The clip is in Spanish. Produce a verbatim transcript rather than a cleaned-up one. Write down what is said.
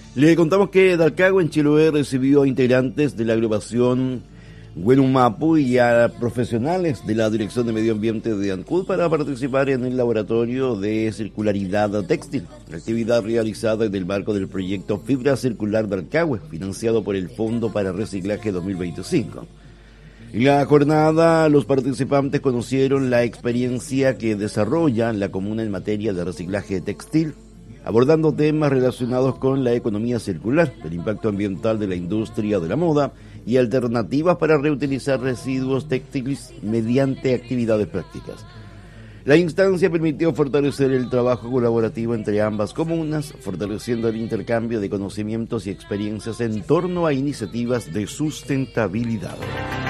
Le contamos que Dalcagua en Chiloé recibió a integrantes de la agrupación Huenumapu y a profesionales de la Dirección de Medio Ambiente de ANCUD para participar en el laboratorio de circularidad textil, actividad realizada en el marco del proyecto Fibra Circular Dalcagua, financiado por el Fondo para Reciclaje dos mil veinticinco. En la jornada, los participantes conocieron la experiencia que desarrolla la comuna en materia de reciclaje textil, abordando temas relacionados con la economía circular, el impacto ambiental de la industria de la moda y alternativas para reutilizar residuos textiles mediante actividades prácticas. La instancia permitió fortalecer el trabajo colaborativo entre ambas comunas, fortaleciendo el intercambio de conocimientos y experiencias en torno a iniciativas de sustentabilidad.